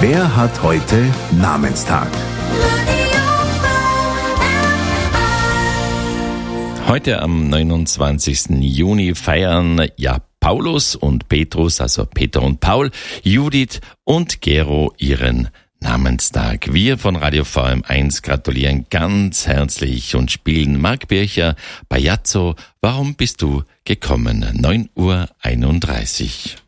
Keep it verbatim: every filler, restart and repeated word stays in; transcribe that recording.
Wer hat heute Namenstag? Heute am neunundzwanzigsten Juni feiern ja Paulus und Petrus, also Peter und Paul, Judith und Gero ihren Namenstag. Wir von Radio V M eins gratulieren ganz herzlich und spielen Marc Bircher, Bajazzo, Warum bist du gekommen? neun Uhr einunddreißig.